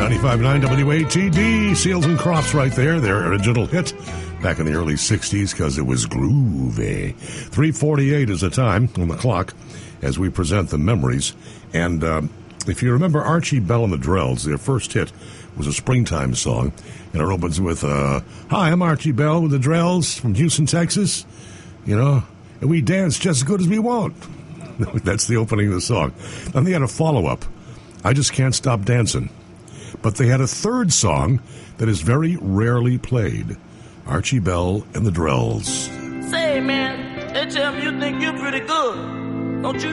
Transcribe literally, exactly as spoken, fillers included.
ninety-five point nine W A T D, Seals and Crofts right there, their original hit back in the early sixties because it was groovy. three forty-eight is the time on the clock as we present the memories. And uh, if you remember Archie Bell and the Drells, their first hit was a springtime song, and it opens with, uh, hi, I'm Archie Bell with the Drells from Houston, Texas, you know, and we dance just as good as we want. That's the opening of the song. Then they had a follow-up, I Just Can't Stop Dancing. But they had a third song that is very rarely played, Archie Bell and the Drells. Say, man, they tell me you think you're pretty good. Don't you